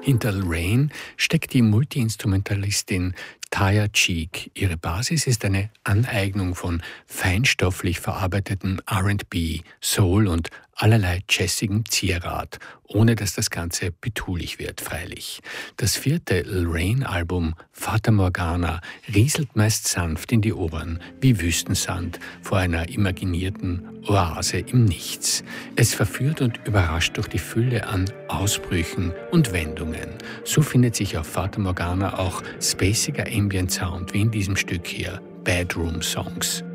Hinter Lorraine steckt die Multiinstrumentalistin Taya Cheek. Ihre Basis ist eine Aneignung von feinstofflich verarbeitetem R&B, Soul und allerlei jazzigem Zierrat, ohne dass das Ganze betulich wird, freilich. Das vierte Lorraine-Album Fata Morgana rieselt meist sanft in die Ohren, wie Wüstensand vor einer imaginierten Oase im Nichts. Es verführt und überrascht durch die Fülle an Ausbrüchen und Wendungen. So findet sich auf Fata Morgana auch spaciger Ambient Sound wie in diesem Stück hier, Bedroom Songs.